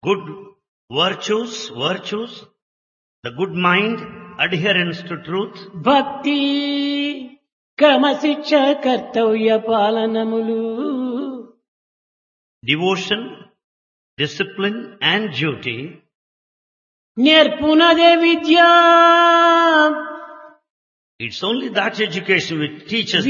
good virtues, the good mind, adherence to truth, భక్తి క్రమశిక్ష కర్తవ్య పాలనములు devotion, discipline and duty, నేర్పునదే Vidya it's only that education which teaches